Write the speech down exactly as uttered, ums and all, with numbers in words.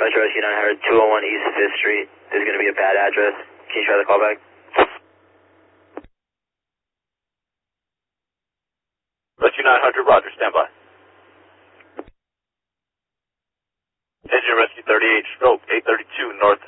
Metro Rescue nine hundred, two oh one East fifth Street. There's going to be a bad address. Can you try the callback? Rescue nine hundred, roger, stand by. Engine Rescue thirty-eight, stroke, eight thirty-two, north